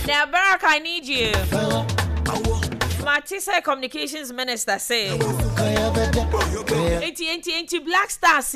Now, Barack, I need you. Matisse Communications Minister say, "Enti Black Stars,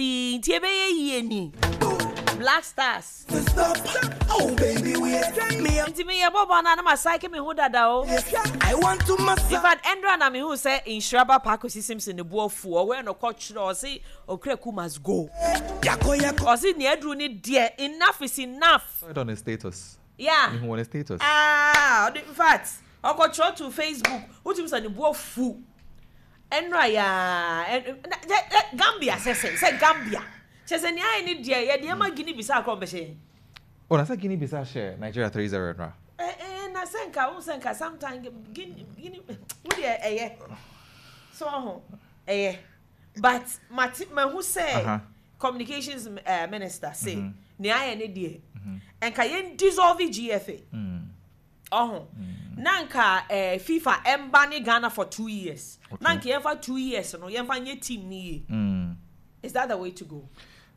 Black Stars. Oh baby, wait me. Enti me ya bobo na ma psyche me hu dada o. I want to massage. In fact, Endra na me hu say in Shraba Park systems in the buofu or where no coach or say Okreku must go. Or say ne adru ni dear, enough is enough. Right on a status. Yeah. You want a status? In fact, I got shot to Facebook. What you say the buofu? Endra ya Gambia say Gambia. She say ni I need dear, ya dear ma Guinea Bissau come Oh, na say Guinea Bissau share Nigeria 3-0 ra. Na senka sometimes Guinea what dey so but ma who say communications minister say ni aye ne dey enka yen dissolve GFA nanka FIFA emba Ghana for 2 years nanka yen for 2 years no yen fa nye team ni is that the way to go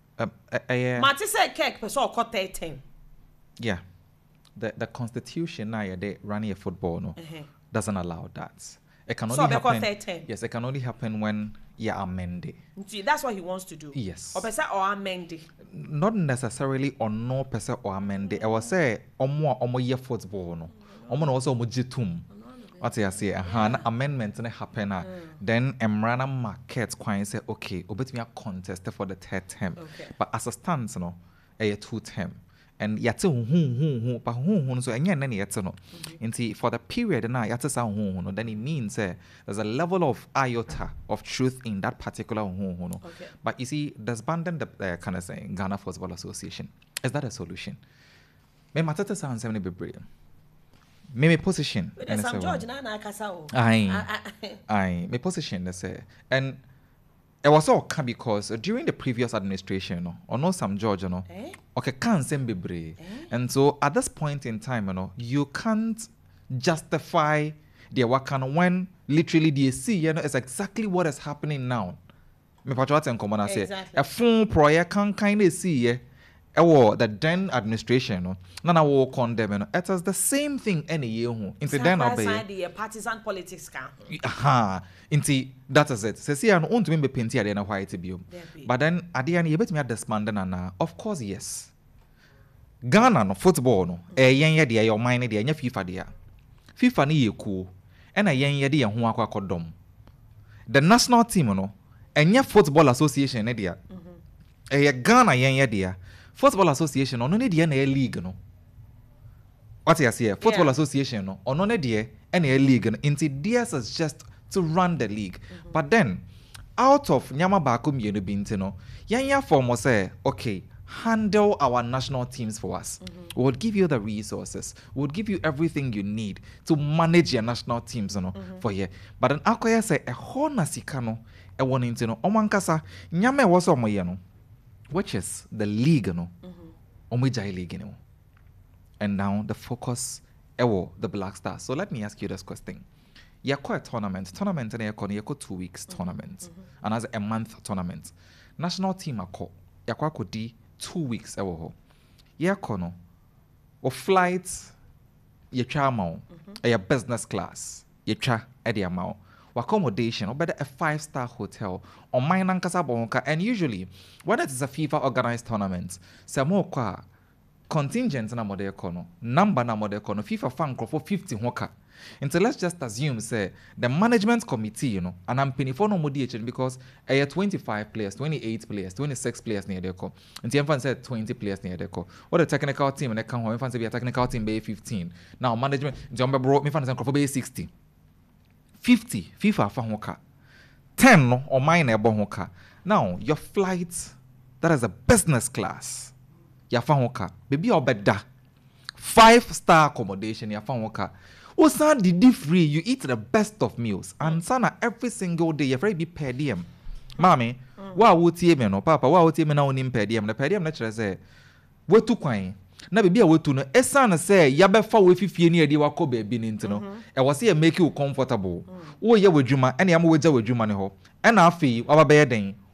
Mati say cake person ko 10. Yeah. The constitution now they running a football no doesn't allow that. It can only happen. Yes, it can only happen when you amend it. See, that's what he wants to do. Yes. Or person or amend it. Not necessarily or no person or amend it. I was say omo year football no. Omo no also omo jitum. What I say, amendment ne happen then Emrana market quite say okay, obet me a contest for the 3rd term. Okay. But as a stance no, a 2 term. And yate hu but hu so enya na yate no. Inti for the period na yate sa hu no, then it means there's a level of iota of truth in that particular hu no. Okay. But you see, disbanding the kind of say Ghana Football Association, is that a solution? Me matete sa ansem ne bebre. Me position. And some George na kasa o. Aye. Me position they say. And it was all because during the previous administration, or no some George, okay, can't send bebre. And so at this point in time, you can't justify the wakan when literally the see, is exactly what is happening now. Me patrol and come on say a full project can kind of see the then administration nana will condemn it is the same thing any year into then obey the partisan politics can into that is it say I want to be painted at the white bio but then at the end you bet me at the span of course yes Ghana no football no yen ye your mind dey nya FIFA ni ye cool and a yen ye dey ho akwakodom the national team no enya football association ne dia Ghana yen ye dia Football Association on only the league no. What I say, Football Association no on only the league no. Into theirs is just to run the league. But then out of nyama bakum yenu binti no, yanya form say okay, handle our national teams for us. We would give you the resources. We would give you everything you need to manage your national teams for here. But then akoya say a hona sikano e won into no omankasa nyama was omo ye no. Which is the league, Omijai League, and now the focus, the Black Stars. So let me ask you this question: you call a tournament, and you call 2 weeks tournament, and as a month tournament. National team you call 2 weeks. You call no, flights, you try a business class, you try at the amount. Accommodation or better a 5-star hotel or mine and Casablanca. And usually when it is a FIFA organized tournament, some contingent na model kono number na model kono FIFA fan for 50 hoka. And so let's just assume say the management committee, and I'm paying for no modiation because I have 25 players, 28 players, 26 players near the co. And the fan said 20 players near the co. What a technical team and I come home and say be a technical team by 15. Now management Jumbo brought me fans and for 60. 50 FIFA fa 10 no or mine hoka. Now your flight that is a business class. Ya fa hoka. Baby obeda. 5-star accommodation ya fa hoka. Osa didi free you eat the best of meals and sana every single day you very be per diem. Mami, wa wo tie me no papa wa wo tie me na onim per diem. Na per diem na kire say wetu kwan. Na baby a wetu no esana say ya be fa we fifie ni ade wakọ baby ni ntino e wo say make you comfortable wo ye wadwuma ene am wagya wadwuma ne ho ena afi wa ba be den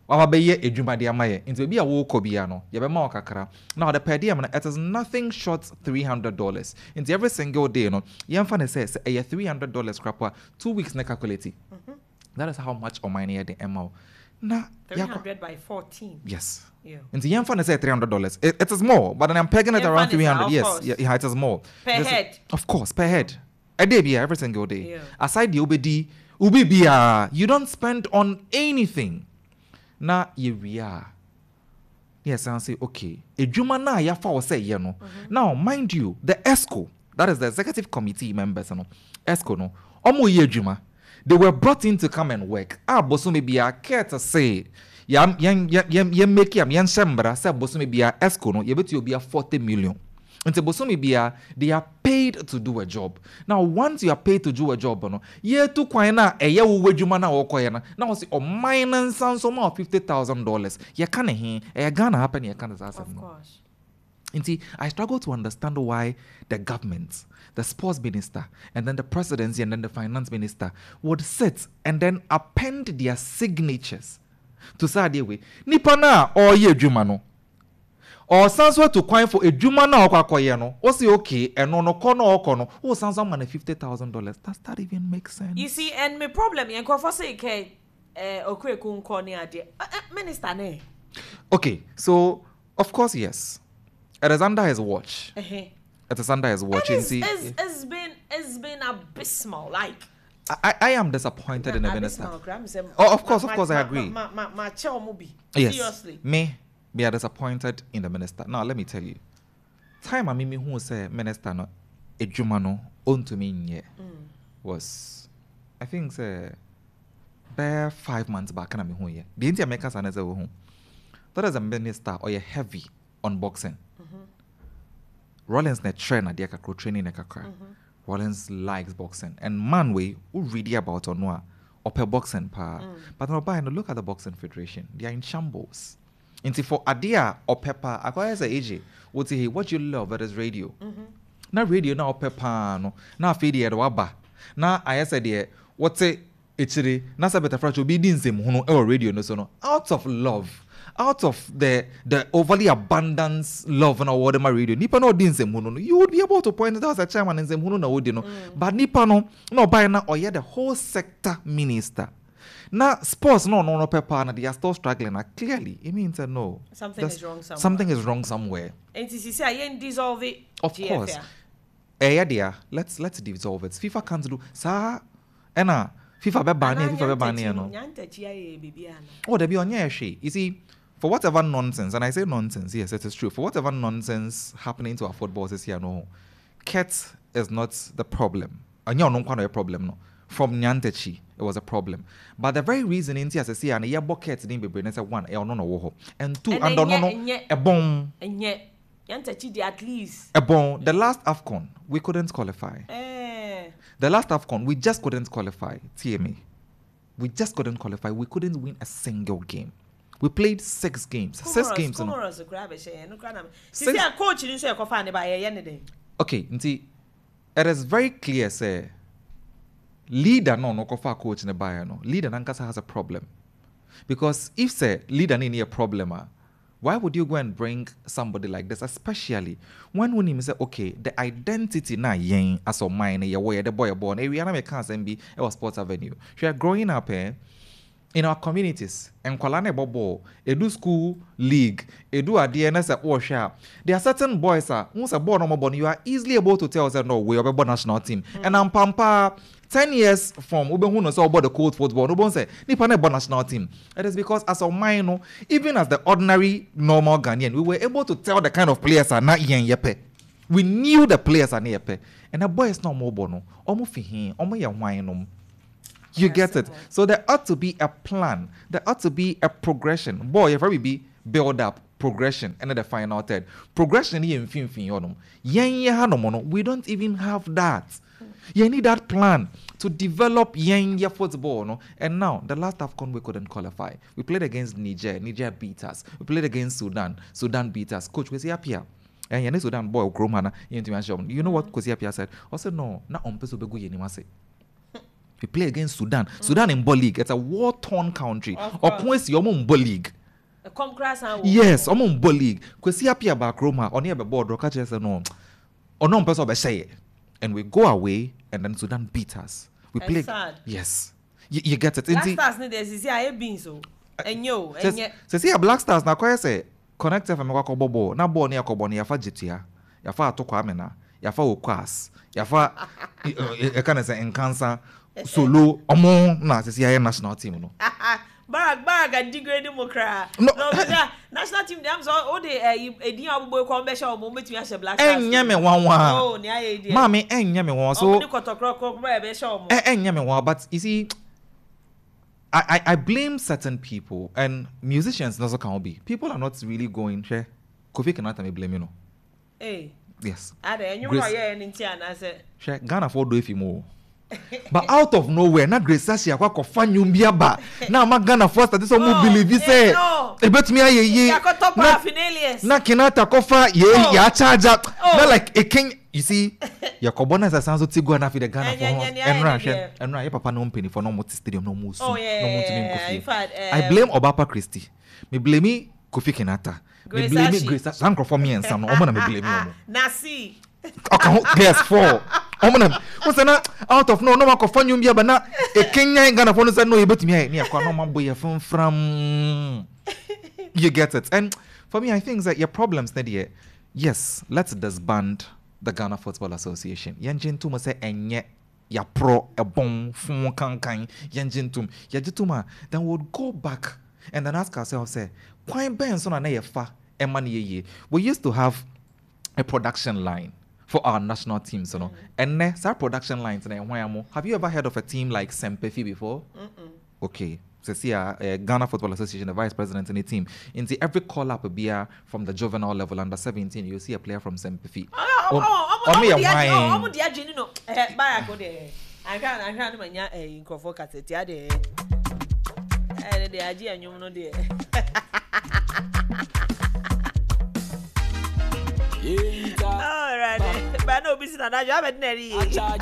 wabɛyɛ edwuma de ama yɛ nti obi a wokɔ bia no yɛbɛma wo kakra now the per diem no it is nothing short $300 nti every single day no yɛmfa ne sɛ ɛyɛ $300 krapa 2 weeks na calculate that is how much ɔman no yɛ de ɛma wo na 300 by 14 yes yeah. nti yɛmfa ne sɛ $300 it is more but then I'm pegging it around 300 yes yeah, it is more per head of course per head a day bia every single day yeah. aside the obedi ubi bia you don't spend on anything na yewia yes I say okay edwuma na ya fa wo say ye no now mind you the ESCO that is the executive committee members no ESCO no omo ye edwuma they were brought in to come and work boso bia care to say yam make yam yan shambra say boso bia ESCO no ye beti obi 40 million until bosomi bia they are paid to do a job. Now once you are paid to do a job no ye to kwan na eye wo wadwuma na wo koye na na wo se o minus sanso ma $50,000 ye ka ne he e Ghana happen ye ka ne asem no. Of course. Inti I struggle to understand why the government, the sports minister, and then the presidency and then the finance minister would sit and then append their signatures to say the way nipa na o ye adwuma no or sanso to coin for a juma na okwakoye no o say okay eno no ko no oko no o sanso man $50,000 does that even make sense? You see, and my problem yen ko for say ke okweku nko ni ade minister ne. Okay, so of course yes, it is under his watch. It is under his watch. It's been abysmal. Like I am disappointed in the minister. Oh, of course, I agree. Yes, seriously. We are disappointed in the minister. Now let me tell you. Time I mean who say minister no edwuma no onto me nye was I think say bare 5 months back na me hu ye. The India makers and say who. That is a minister or a heavy on boxing. Rollins na train na dia kakro training na kakra. Rollins likes boxing and man we who read about on no upper boxing pa. But no buy no look at the boxing federation. They are in shambles. Inti for adia or pepper, I say AJ, would say what you love that is radio. Na radio na pepper no, na feed the waba. Na I said there, what's it? It's na sa better fraction be dinzem huno or radio no so no. Out of love, out of the overly abundance love na word my radio. Nipa no dinzem huno. You would be able to point it out as a chairman in zem huno na wodi no. But nipa no buy na or the whole sector minister. Now, sports no paper and they are still struggling. Clearly, it means no. Something is wrong somewhere. Something is wrong somewhere. NCCC, I dissolve it. Of course. Yeah, dear. Let's dissolve it. FIFA can't do. Sa, ena. FIFA be banning. No. Oh, they be on your she. You see, for whatever nonsense, and I say nonsense, yes, it is true. For whatever nonsense happening to our footballers this year, no, Ket is not the problem. And you don't a problem, no. From Nyantechi, it was a problem. But the very reason in as I see and a bucket didn't be say one, and two, and a bomb. And yet, Nyantechi at least. A bomb. The last AFCON, we couldn't qualify. The last AFCON, we just couldn't qualify. TMA. We just couldn't qualify. We couldn't win a single game. We played 6 games. 6 games. Okay, it is very clear, say. Leader no kofa coach ne buy no leader nankasa has a problem because if say leader need a problem why would you go and bring somebody like this, especially when him say okay the identity na yen as of mine ye way the boy born we na me can say be e Sports Avenue we are growing up in our communities and kwalane bobo edu school league edu ade na say oh sha there are certain boys who say born no born you are easily able to tell say no we are born national team and am pampa 10 years from Ubehu no so about the cold football, no one say nipa na national team. It is because as a minor, even as the ordinary normal Ghanaian, we were able to tell the kind of players are not yen yepe. We knew the players are yepe. And the boy is not more bono. Omo fihin, omo ya wine. You get it? So there ought to be a plan. There ought to be a progression. Boy, if we be build up progression and then the final third. Progression here in fin yen we don't even have that. You need that plan to develop young football, no? And now, the last AFCON we couldn't qualify. We played against Niger. Niger beat us. We played against Sudan. Sudan beat us. Coach, we see up here. And you know Sudan boy, Gromana, you know what Kosi Apia said? I said, no, na umpeso begu yenimase. We play against Sudan. Sudan in Ball League. It's a war-torn country. Okwesi omo in Ball League. Yes, omo in Ball League. Kwesi apia back Roma. Oni ebe board. Roka chese no. Onom person be say. And we go away, and then Sudan beat us. We play. Yes. You get it. Black Stars need this. See, I been so. And yo, see, Black Stars na kwa say connect FM kwa bobo. Na bo ni akobo ni yafa jitia. Yafa atokwa amena. Yafa okwas. Yafa kind of say in cancer solo omo na see I national team no. Bag and degrading mokra. No, national team them so all the edin abubo ko be show mo metumi ahye Black Stars. Enya me wanwa. Oh, ni aye dia. Mama enya me wan so. Ni kotokro be show mo. Enya me wan, but you see I blame certain people and musicians also can be. People are not really going share. Kofi cannot me blame you know. Hey. Yes. Ade you know here nti anase. Share Ghana for do if more. But out of nowhere, na Grace Sashi akwa kofa nyumbia ba. Na ma Ghana first that so mo believe say. E betumi aye. Na Kenata kofa ye ya charger. Na like a king you see. Ya kobona za sanzo tigwa na fi the Ghana for Enra ye papa no mpeni for no multi stadium no musu. No multi name Kofi. I blame Obapa Christie. Me blame Kofi Kenata. Me blame Grace Sashi. Sanko for me and some no me blame no. Nasi. Okay, yes, 4. What's out of no one can find you, but now a Kenya Ghana phone said no, you bet me. No man boy from you get it. And for me, I think that your problems that here. Yes, let's disband the Ghana Football Association. Yanjin tuma say enye ya pro a bon fun kan yanjin tum yajituma. Then we'll go back and then ask ourselves, say, why Ben so na fa e money ye? We used to have a production line for our national teams, you know. And that production lines, have you ever heard of a team like Sempefi before? Okay. So see, Ghana Football Association, the vice president in the team. Into every call-up will be from the juvenile level, under 17, you'll see a player from Sempefi. All right, but no business. I have